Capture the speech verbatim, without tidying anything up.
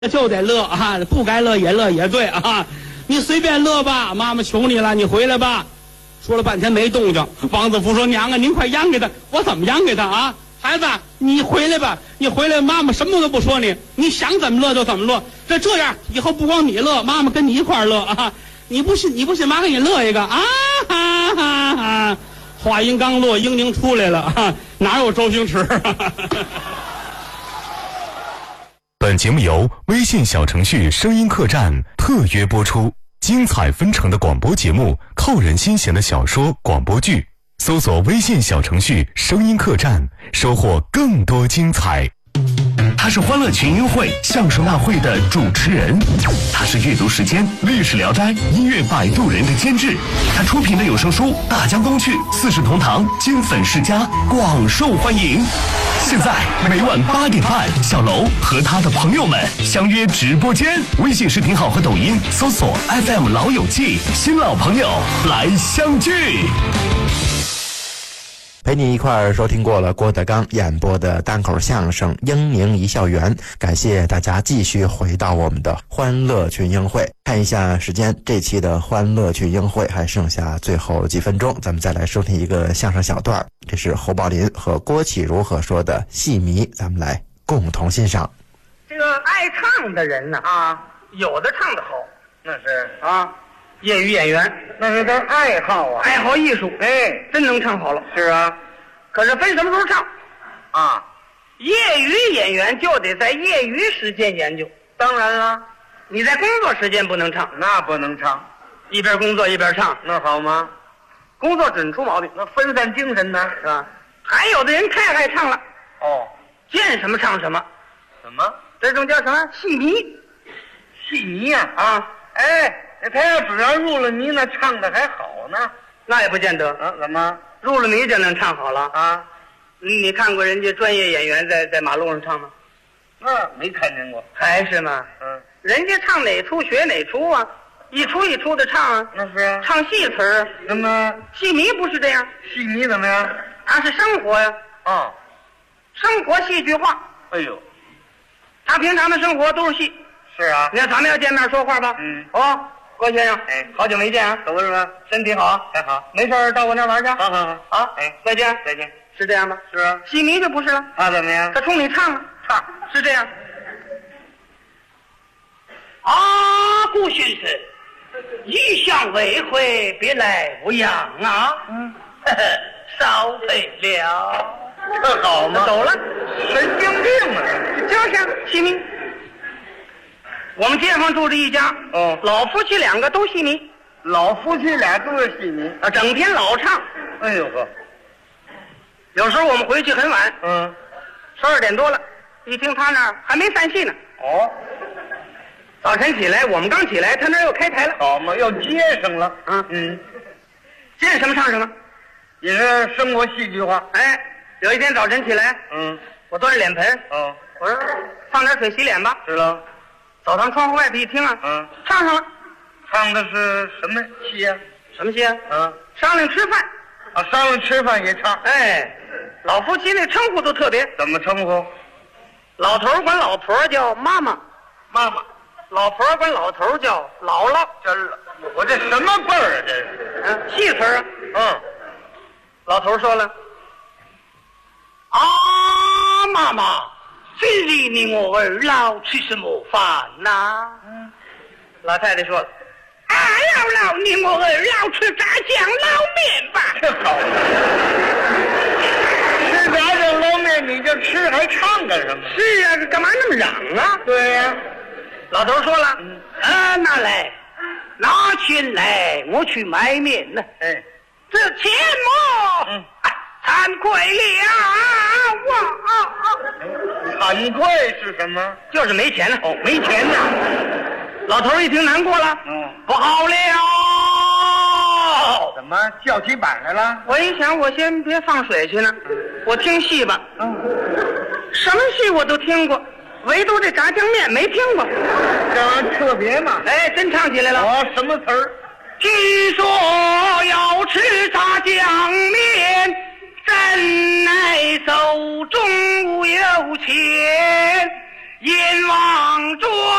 就得乐啊，不该乐也乐也对啊，你随便乐吧，妈妈求你了，你回来吧。说了半天没动静，王子福说：“娘啊，您快央给他，我怎么央给他啊？孩子，你回来吧，你回来，妈妈什么都不说你，你想怎么乐就怎么乐。这这样以后不光你乐，妈妈跟你一块乐啊！你不信，你不信，妈给你乐一个啊！哈哈哈！话音刚落，英宁出来了啊，哪有周星驰？” 本节目由微信小程序声音客栈特约播出，精彩纷呈的广播节目，扣人心弦的小说广播剧，搜索微信小程序声音客栈，收获更多精彩。 他是欢乐群英会相声大会的主持人，他是阅读时间历史聊斋音乐摆渡人的监制，他出品的有声书《大江东去》《四世同堂》金粉世家广受欢迎。现在每晚八点半，小楼和他的朋友们相约直播间，微信视频号和抖音搜索 F M 老友记，新老朋友来相聚。 陪你一块儿收听过了郭德纲演播的单口相声《英宁一笑园》，感谢大家继续回到我们的欢乐群英会。看一下时间，这期的欢乐群英会还剩下最后几分钟，咱们再来收听一个相声小段，这是侯宝林和郭启儒合说的戏迷，咱们来共同欣赏。 这个爱唱的人呢啊，有的唱得好，那是啊，业余演员那是他爱好啊，爱好艺术，哎，真能唱好了。是啊，可是分什么时候唱啊？业余演员就得在业余时间研究。当然了，你在工作时间不能唱，那不能唱，一边工作一边唱，那好吗？工作准出毛病，那分散精神呢，是吧？还有的人太爱唱了，哦，见什么唱什么，什么？这种叫什么戏迷？戏迷呀、啊，啊，哎。他要只要入了迷，那唱的还好呢。那也不见得啊。怎么入了迷就能唱好了啊？你你看过人家专业演员在在马路上唱吗？那没看见过。还是吗？嗯，人家唱哪出学哪出啊，一出一出的唱啊。那是啊，唱戏词儿。那么戏迷不是这样？戏迷怎么样？他是生活呀。啊，生活戏剧化。哎呦，他平常的生活都是戏。是啊。你看咱们要见面说话吧。嗯。哦。郭先生，哎，好久没见啊！怎么说？身体好？还好。没事到我那玩去。好好好。啊，哎，再见，再见。是这样吗？是啊。戏迷就不是了。他怎么样？他冲你唱啊，唱是这样。啊，顾先生，一向未回，别来无恙啊。嗯，呵呵，少废了。这好吗？走了，神经病啊！就是戏迷。我们街坊住着一家，哦，老夫妻两个都戏迷，老夫妻俩都是戏迷啊，整天老唱。哎呦呵，有时候我们回去很晚，嗯，十二点多了，一听他那儿还没散戏呢。哦，早晨起来，我们刚起来，他那儿又开台了。好嘛，要接上了。嗯嗯，见什么唱什么，也是生活戏剧化。哎，有一天早晨起来，嗯，我端着脸盆，哦，我说放点水洗脸吧。是了。走到窗户外边一听啊，嗯，唱上了，唱的是什么戏呀、啊？什么戏啊？嗯，商量吃饭，啊，商量吃饭也唱。哎，老夫妻那称呼都特别。怎么称呼？老头管老婆叫妈妈，妈妈；老婆管老头叫姥姥。这我这什么辈儿啊？这是，嗯，戏词啊。嗯，老头说了，啊，妈妈。今日你我二老吃什么饭呐？嗯，老太太说了，啊，姥姥，你我二老吃炸酱捞面吧。这好，吃炸酱捞面你就吃，还唱干什么？是啊，干嘛那么嚷啊？对呀、啊，老头说了，嗯，啊，拿来，拿钱来，我去买面呢。哎，这钱么？嗯。惭愧了啊！哇，惭愧是什么？就是没钱了。哦，没钱呢。老头一听难过了，嗯，不好了。怎么叫起板来了？我一想，我先别放水去呢，我听戏吧。嗯，什么戏我都听过，唯独这炸酱面没听过。这玩意儿特别嘛。哎，真唱起来了。哦，什么词儿？据说要吃炸酱面。真乃手中无有钱， 阎王捉